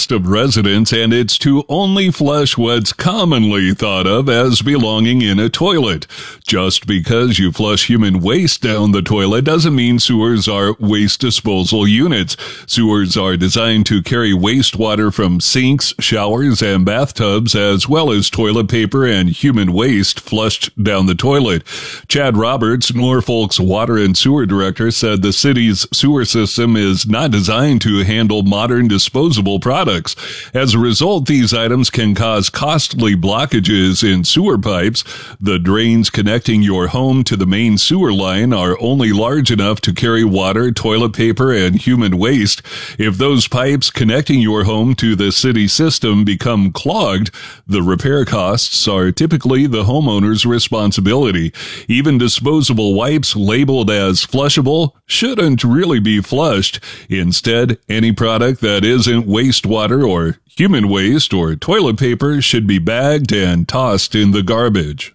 list of residents, and it's to only flush what's commonly thought of as belonging in a toilet. Just because you flush human waste down the toilet doesn't mean sewers are waste disposal units. Sewers are designed to carry wastewater from sinks, showers, and bathtubs, as well as toilet paper and human waste flushed down the toilet. Chad Roberts, Norfolk's Water and Sewer Director, said the city's sewer system is not designed to handle modern disposable products. As a result, these items can cause costly blockages in sewer pipes. The drains connecting your home to the main sewer line are only large enough to carry water, toilet paper, and human waste. If those pipes connecting your home to the city system become clogged, the repair costs are typically the homeowner's responsibility. Even disposable wipes labeled as flushable shouldn't really be flushed. Instead, any product that isn't wastewater or human waste or toilet paper should be bagged and tossed in the garbage.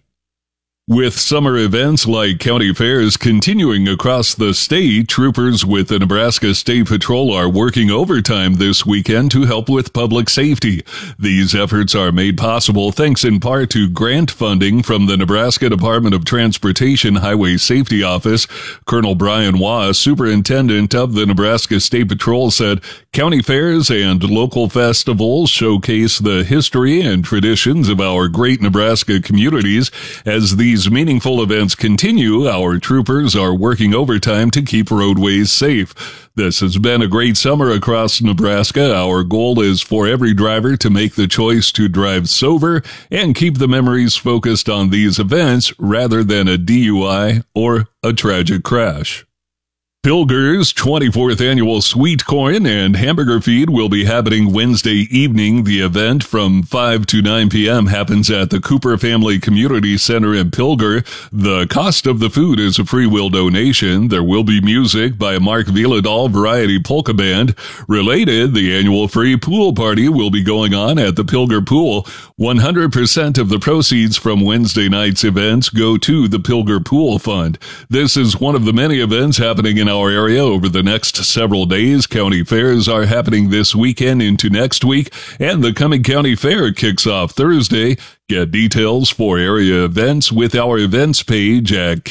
With summer events like county fairs continuing across the state, troopers with the Nebraska State Patrol are working overtime this weekend to help with public safety. These efforts are made possible thanks in part to grant funding from the Nebraska Department of Transportation Highway Safety Office. Colonel Brian Waugh, superintendent of the Nebraska State Patrol, said county fairs and local festivals showcase the history and traditions of our great Nebraska communities. As these meaningful events continue, our troopers are working overtime to keep roadways safe. This has been a great summer across Nebraska. Our goal is for every driver to make the choice to drive sober and keep the memories focused on these events rather than a DUI or a tragic crash. Pilger's 24th annual Sweet Corn and Hamburger Feed will be happening Wednesday evening. The event from 5 to 9 p.m. happens at the Cooper Family Community Center in Pilger. The cost of the food is a free will donation. There will be music by Mark Viladal Variety Polka Band. Related, the annual free pool party will be going on at the Pilger Pool. 100% of the proceeds from Wednesday night's events go to the Pilger Pool Fund. This is one of the many events happening in our area over the next several days. County fairs are happening this weekend into next week, and the coming county fair kicks off Thursday. Get details for area events with our events page at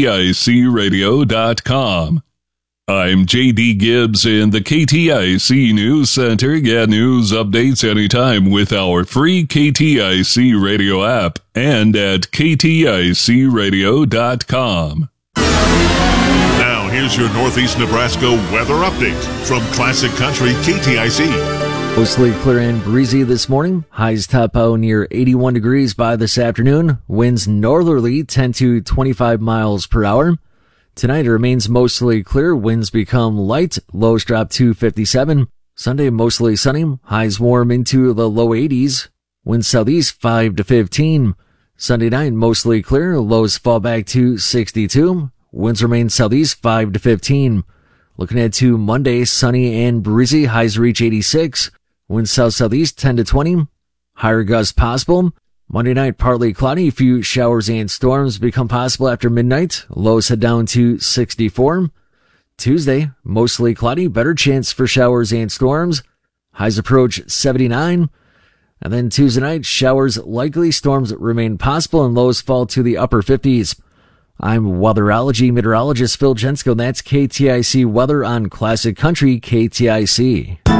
kticradio.com. I'm J.D. Gibbs in the KTIC News Center. Get news updates anytime with our free KTIC radio app and at kticradio.com. Here's your Northeast Nebraska weather update from Classic Country KTIC. Mostly clear and breezy this morning. Highs top out near 81 degrees by this afternoon. Winds northerly 10 to 25 miles per hour. Tonight it remains mostly clear. Winds become light. Lows drop to 57. Sunday mostly sunny. Highs warm into the low 80s. Winds southeast 5 to 15. Sunday night mostly clear. Lows fall back to 62. Winds remain southeast 5 to 15. Looking ahead to Monday, sunny and breezy. Highs reach 86. Winds south-southeast 10 to 20. Higher gusts possible. Monday night, partly cloudy. A few showers and storms become possible after midnight. Lows head down to 64. Tuesday, mostly cloudy. Better chance for showers and storms. Highs approach 79. And then Tuesday night, showers likely. Storms remain possible and lows fall to the upper 50s. I'm weatherology meteorologist Phil Jensko. That's KTIC weather on Classic Country KTIC.